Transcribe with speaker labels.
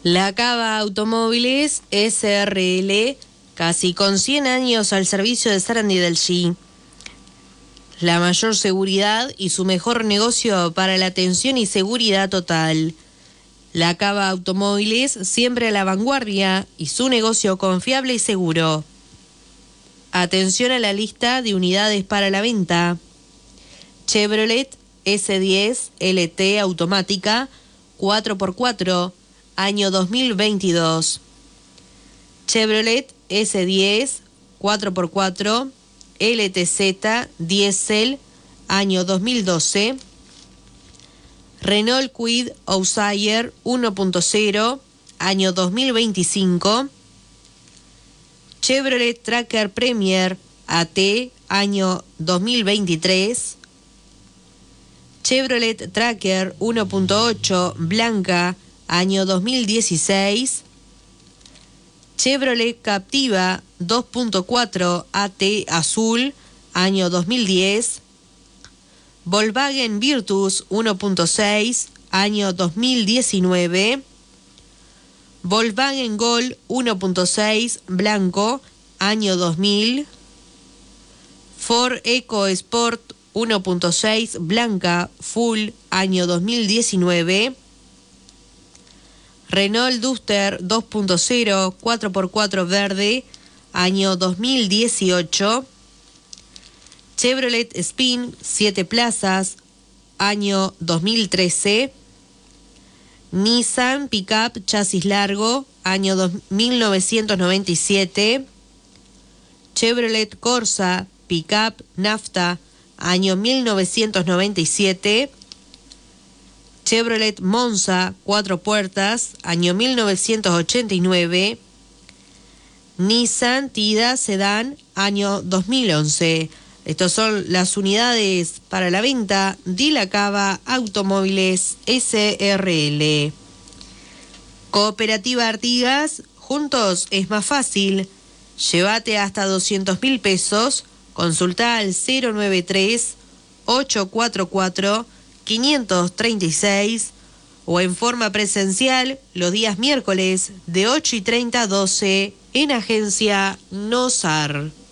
Speaker 1: La Cava Automóviles SRL, casi con 100 años al servicio de Sarandí del G. La mayor seguridad y su mejor negocio para la atención y seguridad total. La Cava Automóviles siempre a la vanguardia y su negocio confiable y seguro. Atención a la lista de unidades para la venta. Chevrolet S10 LT automática 4x4, año 2022. Chevrolet S10 4x4 LTZ Diesel, año 2012. Renault Kwid Outsider 1.0, año 2025. Chevrolet Tracker Premier AT, año 2023. Chevrolet Tracker 1.8 Blanca, año 2016. Chevrolet Captiva 2.4 AT Azul, año 2010. Volkswagen Virtus 1.6, año 2019. Volkswagen Gol 1.6 Blanco, año 2000. Ford EcoSport 1.6 Blanca Full, año 2019. Renault Duster 2.0 4x4 verde, año 2018. Chevrolet Spin 7 plazas, año 2013. Nissan Pickup chasis largo, año 1997. Chevrolet Corsa Pickup nafta, año 1997. Chevrolet Monza 4 puertas, año 1989. Nissan Tida Sedán, año 2011. Estas son las unidades para la venta de la Cava Automóviles SRL. Cooperativa Artigas, juntos es más fácil. Llévate hasta 200.000 pesos. Consulta al 093-844-536 o en forma presencial los días miércoles de 8:30 a 12 en Agencia Nosar.